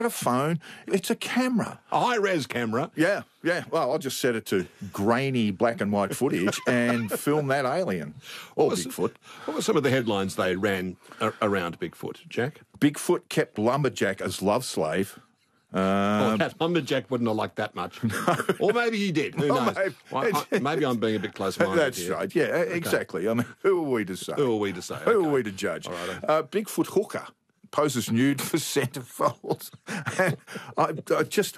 a phone. It's a camera. A high-res camera. Yeah. Well, I'll just set it to grainy black and white footage and film that alien or Bigfoot. What were some of the headlines they ran around Bigfoot, Jack? Bigfoot kept lumberjack as love slave. That lumberjack wouldn't have liked that much. Or maybe he did. Who knows? Maybe I'm being a bit close-minded. That's here. right. Yeah, exactly. I mean, who are we to say? Who are we to say? Who are we to judge? All right. Bigfoot hooker poses nude for centerfolds. And I just